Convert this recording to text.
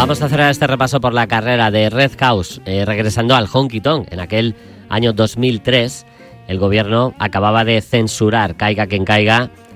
Vamos a cerrar este repaso por la carrera de Red House, regresando al honky tonk. En aquel año 2003, el gobierno acababa de censurar, caiga quien caiga,